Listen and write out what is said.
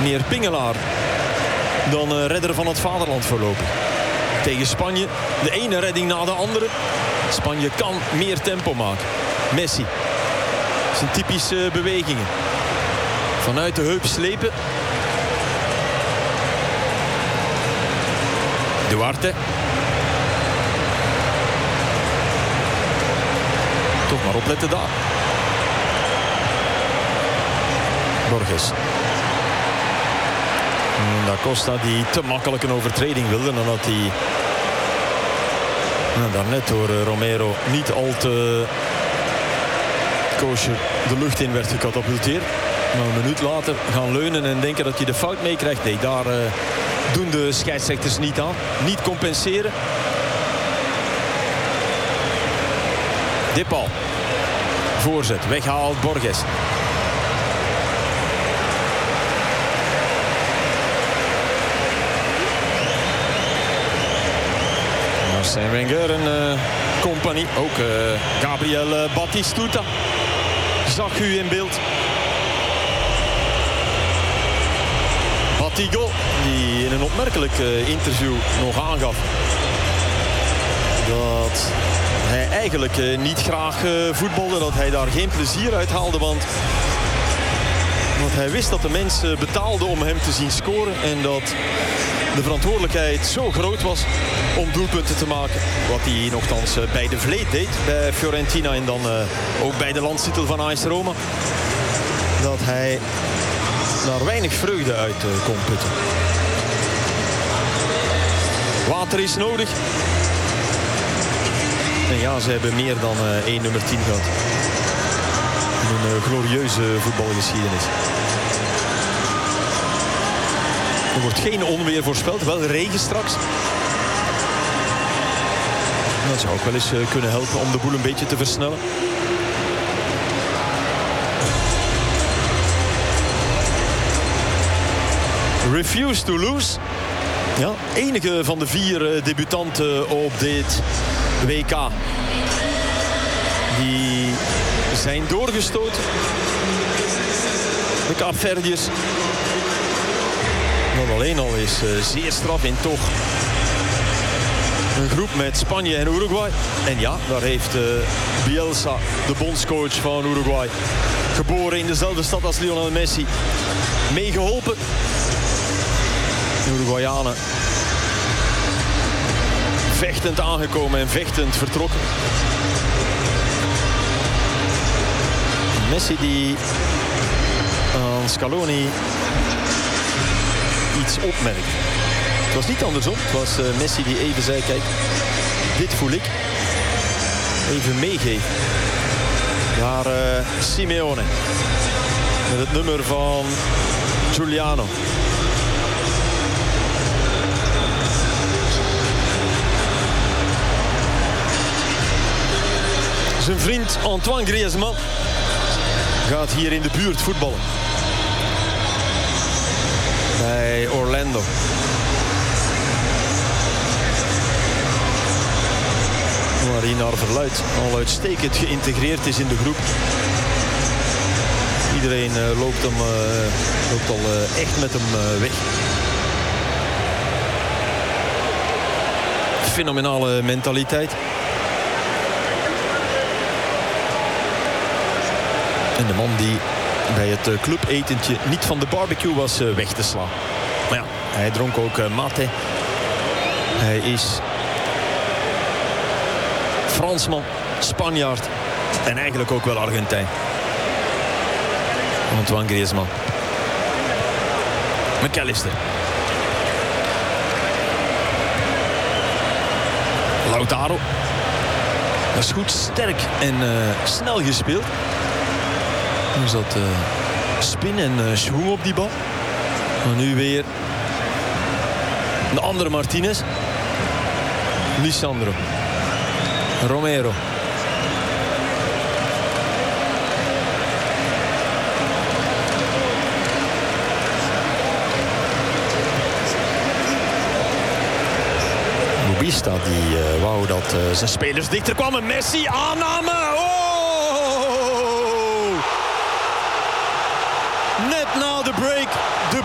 meer pingelaar dan redder van het vaderland voorlopig. Tegen Spanje, de ene redding na de andere. Spanje kan meer tempo maken. Messi. Zijn typische bewegingen. Vanuit de heup slepen. Duarte. Toch maar opletten daar. Borges. Da Costa die te makkelijk een overtreding wilde. Nadat hij daarnet door Romero niet al te kosher de lucht in werd gecatapulteerd. Maar een minuut later gaan leunen en denken dat je de fout meekrijgt. Nee, daar doen de scheidsrechters niet aan. Niet compenseren. Depal. Voorzet. Weghaalt Borges. Arsène Wenger en compagnie. Ook Gabriel Batistuta. Zag u in beeld. Batigo, die in een opmerkelijk interview nog aangaf dat hij eigenlijk niet graag voetbalde. Dat hij daar geen plezier uit haalde. Want hij wist dat de mensen betaalden om hem te zien scoren. En dat de verantwoordelijkheid zo groot was om doelpunten te maken. Wat hij nogthans bij de Vleet deed. Bij Fiorentina en dan ook bij de landstitel van AS Roma. Dat hij daar weinig vreugde uit kon putten. Water is nodig. En ja, ze hebben meer dan één nummer 10 gehad. In een glorieuze voetbalgeschiedenis. Er wordt geen onweer voorspeld, wel regen straks. Dat zou ook wel eens kunnen helpen om de boel een beetje te versnellen. Refuse to lose. Ja, enige van de 4 debutanten op dit WK. Die zijn doorgestoten. De Kaapverdiërs. Dat alleen al is zeer straf in toch een groep met Spanje en Uruguay. En ja, daar heeft Bielsa, de bondscoach van Uruguay, geboren in dezelfde stad als Lionel Messi, meegeholpen. De Uruguayanen vechtend aangekomen en vechtend vertrokken. Messi die aan Scaloni iets opmerkt. Het was niet andersom. Het was Messi die even zei, kijk, dit voel ik. Even meegeven naar Simeone. Met het nummer van Giuliano. Zijn vriend Antoine Griezmann gaat hier in de buurt voetballen. Bij Orlando. Waar hij naar verluidt al uitstekend geïntegreerd is in de groep. Iedereen loopt al echt met hem weg. Fenomenale mentaliteit. En de man die bij het clubetentje niet van de barbecue was weg te slaan. Maar ja, hij dronk ook mate. Hij is Fransman, Spanjaard en eigenlijk ook wel Argentijn. Antoine Griezmann. McAllister. Lautaro. Dat is goed, sterk en snel gespeeld. Nu zat spin en schwung op die bal. Maar nu weer de andere Martinez. Lisandro. Romero. Bobista die wou dat zijn spelers dichter kwamen. Messi, aanname. Oh!